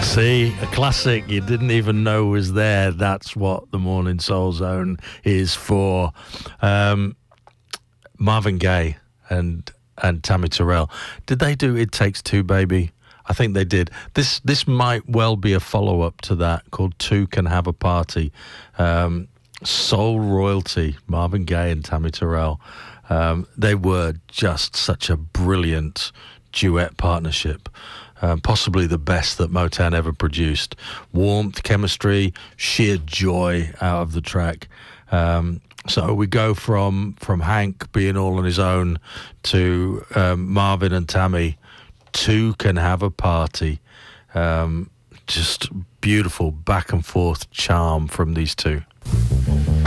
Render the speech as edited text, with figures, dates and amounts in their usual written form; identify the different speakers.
Speaker 1: See, a classic you didn't even know was there. That's what the Morning Soul Zone is for. Marvin Gaye and Tammy Terrell. Did they do It Takes Two, Baby? I think they did. This might well be a follow-up to that called Two Can Have a Party. Soul royalty, Marvin Gaye and Tammy Terrell. They were just such a brilliant duet partnership. Possibly the best that Motown ever produced. Warmth, chemistry, sheer joy out of the track. So we go from Hank being all on his own to Marvin and Tammy. Two Can Have a Party. Just beautiful back and forth charm from these two.